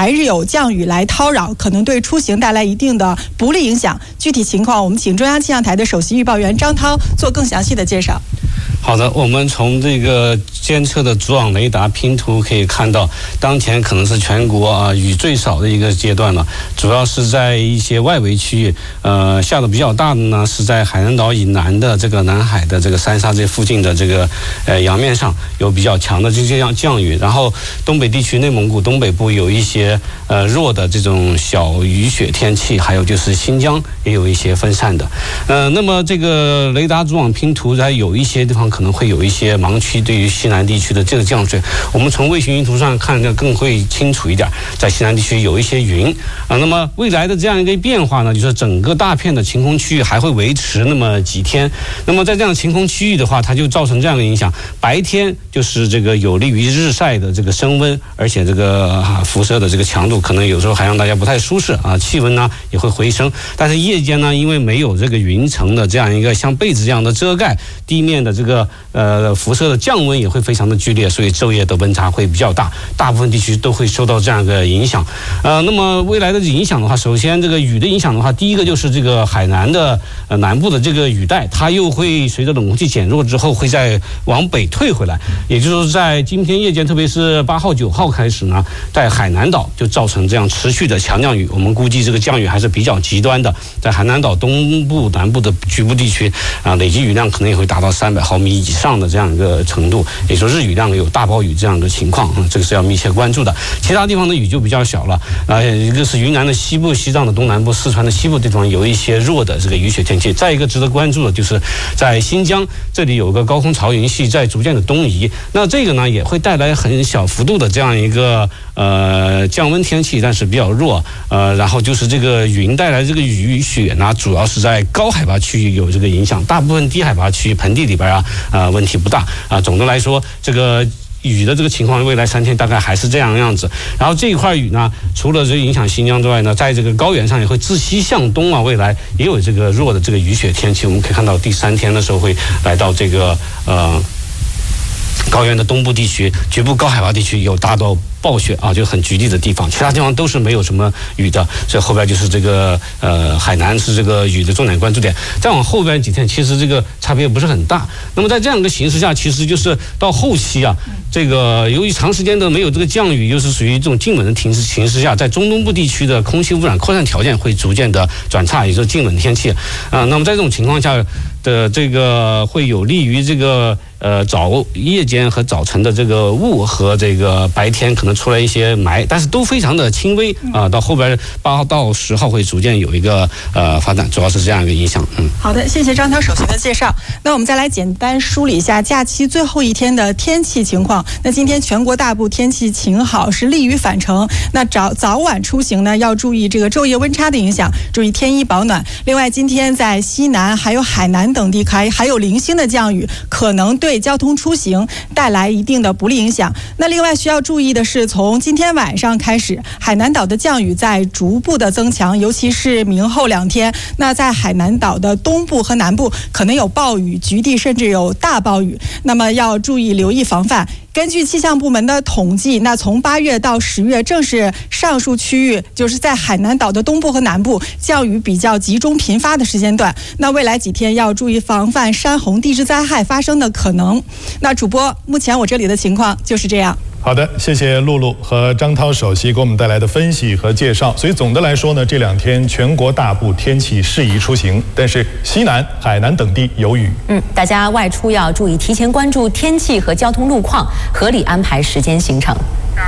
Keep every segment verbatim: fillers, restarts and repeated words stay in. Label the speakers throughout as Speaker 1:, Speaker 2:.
Speaker 1: 还是有降雨来叨扰，可能对出行带来一定的不利影响。具体情况，我们请中央气象台的首席预报员张涛做更详细的介绍。
Speaker 2: 好的，我们从这个监测的主网雷达拼图可以看到，当前可能是全国啊雨最少的一个阶段了，主要是在一些外围区域，呃，下的比较大的呢是在海南岛以南的这个南海的这个三沙这附近的这个呃洋面上有比较强的这些样降雨，然后东北地区内蒙古东北部有一些呃弱的这种小雨雪天气，还有就是新疆也有一些分散的，呃，那么这个雷达主网拼图在有一些地方可能会有一些盲区，对于西南地区的这个降水，我们从卫星云图上看的更会清楚一点。在西南地区有一些云啊，那么未来的这样一个变化呢，就是整个大片的晴空区域还会维持那么几天。那么在这样的晴空区域的话，它就造成这样的影响：白天就是这个有利于日晒的这个升温，而且这个啊辐射的这个强度可能有时候还让大家不太舒适啊，气温呢也会回升。但是夜间呢，因为没有这个云层的这样一个像被子这样的遮盖，地面的这个呃，辐射的降温也会非常的剧烈，所以昼夜的温差会比较大，大部分地区都会受到这样一个影响。呃，那么未来的影响的话，首先这个雨的影响的话，第一个就是这个海南的呃南部的这个雨带，它又会随着冷空气减弱之后，会再往北退回来，也就是在今天夜间，特别是八号、九号开始呢，在海南岛就造成这样持续的强降雨。我们估计这个降雨还是比较极端的，在海南岛东部、南部的局部地区啊，累计雨量可能也会达到三百毫米以上的这样一个程度，也就是日雨量有大暴雨这样的情况，嗯，这个是要密切关注的。其他地方的雨就比较小了，呃，一个是云南的西部、西藏的东南部、四川的西部地方有一些弱的这个雨雪天气。再一个值得关注的就是在新疆，这里有个高空潮云系在逐渐的东移，那这个呢也会带来很小幅度的这样一个呃降温天气，但是比较弱，呃，然后就是这个云带来这个雨雪呢，主要是在高海拔区域有这个影响，大部分低海拔区域盆地里边啊，呃，问题不大啊。总的来说，这个雨的这个情况，未来三天大概还是这样样子。然后这一块雨呢，除了这影响新疆之外呢，在这个高原上也会自西向东啊，未来也有这个弱的这个雨雪天气。我们可以看到第三天的时候会来到这个呃高原的东部地区，局部高海拔地区有达到暴雪啊，就很局地的地方，其他地方都是没有什么雨的，所以后边就是这个呃海南是这个雨的重点关注点。再往后边几天，其实这个差别不是很大。那么在这样一个形势下，其实就是到后期啊，这个由于长时间的没有这个降雨，又是属于这种静稳的形势形势下，在中东部地区的空气污染扩散条件会逐渐的转差，也就是静稳天气啊。那么在这种情况下的这个会有利于这个呃早夜间和早晨的这个雾和这个白天可能出来一些霾，但是都非常的轻微啊。到后边八号到十号会逐渐有一个呃发展，主要是这样一个影响。嗯，
Speaker 1: 好的，谢谢张涛首席的介绍。那我们再来简单梳理一下假期最后一天的天气情况。那今天全国大部天气晴好，是利于返程。那早早晚出行呢，要注意这个昼夜温差的影响，注意添衣保暖。另外，今天在西南还有海南等地还还有零星的降雨，可能对交通出行带来一定的不利影响。那另外需要注意的是，从今天晚上开始，海南岛的降雨在逐步的增强，尤其是明后两天，那在海南岛的东部和南部可能有暴雨，局地甚至有大暴雨，那么要注意留意防范。根据气象部门的统计，那从八月到十月，正是上述区域，就是在海南岛的东部和南部降雨比较集中频发的时间段。那未来几天要注意防范山洪地质灾害发生的可能。那主播，目前我这里的情况就是这样。
Speaker 3: 好的，谢谢露露和张涛首席给我们带来的分析和介绍。所以总的来说呢，这两天全国大部天气适宜出行，但是西南、海南等地有雨。
Speaker 4: 嗯，大家外出要注意提前关注天气和交通路况，合理安排时间行程。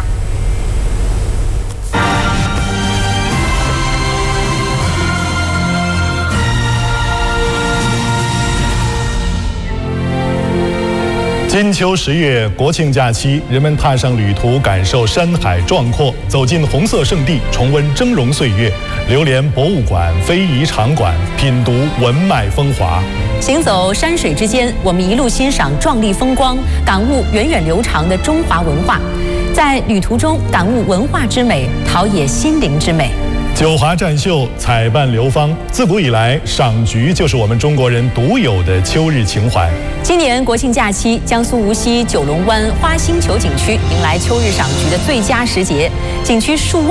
Speaker 3: 金秋十月，国庆假期，人们踏上旅途，感受山海壮阔，走进红色圣地，重温峥嵘岁月，流连博物馆、非遗场馆，品读文脉风华。
Speaker 4: 行走山水之间，我们一路欣赏壮丽风光，感悟源远流长的中华文化，在旅途中感悟文化之美，陶冶心灵之美。
Speaker 3: 九华战绣，采办流芳。自古以来，赏菊就是我们中国人独有的秋日情怀。
Speaker 4: 今年国庆假期，江苏无锡九龙湾花星球景区迎来秋日赏菊的最佳时节，景区数万